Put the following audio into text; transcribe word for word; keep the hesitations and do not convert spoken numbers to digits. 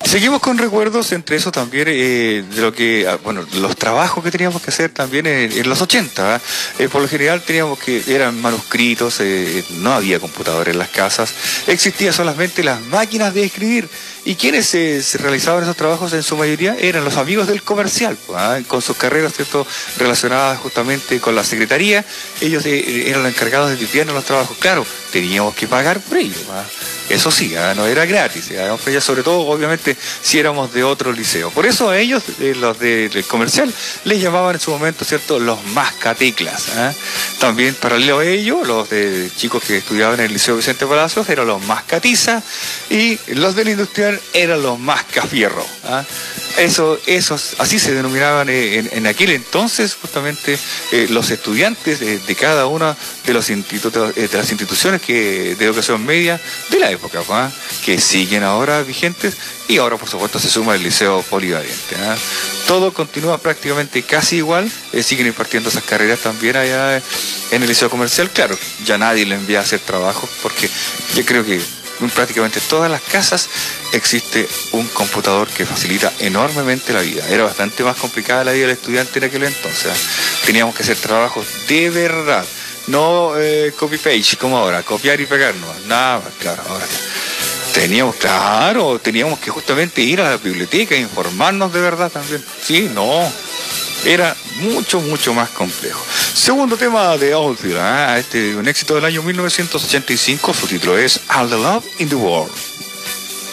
Seguimos con recuerdos, entre eso también eh, de lo que, ah, bueno, los trabajos que teníamos que hacer también en, en los ochenta. ¿eh? Eh, por lo general teníamos que, eran manuscritos, eh, no había computadores en las casas, existían solamente las máquinas de escribir. Y quienes eh, se realizaban esos trabajos en su mayoría eran los amigos del comercial, ¿eh? Con sus carreras, ¿cierto?, relacionadas justamente con la secretaría. Ellos eh, eran los encargados de tipiarnos los trabajos. Claro, teníamos que pagar por ello, ¿eh? Eso sí, ¿eh? No era gratis, ¿eh? Sobre todo, obviamente, si éramos de otro liceo. Por eso a ellos, eh, los de, del comercial, les llamaban en su momento, ¿cierto?, los mascateclas. ¿eh? También, paralelo a ello, los de chicos que estudiaban en el Liceo Vicente Palacios eran los mascatizas, y los del industrial eran los mascafierro. ¿eh? Eso, esos, así se denominaban eh, en, en aquel entonces, justamente, eh, los estudiantes de, de cada una de los institutos, eh, de las instituciones que, de educación media de la época, ¿eh? Que siguen ahora vigentes, y ahora por supuesto se suma el Liceo Polivalente. ¿eh? Todo continúa prácticamente casi igual, eh, siguen impartiendo esas carreras también allá en el Liceo Comercial. Claro, ya nadie le envía a hacer trabajo, porque yo creo que en prácticamente todas las casas existe un computador que facilita enormemente la vida. Era bastante más complicada la vida del estudiante en aquel entonces. ¿eh? Teníamos que hacer trabajos de verdad, no eh, copy-page como ahora, copiar y pegar, no, nada más, claro, ahora teníamos, claro, teníamos que justamente ir a la biblioteca e informarnos de verdad también. Sí, no, era mucho, mucho más complejo. Segundo tema de Oldfield, ¿eh? este un éxito del año mil novecientos ochenta y cinco, su título es All the Love in the World.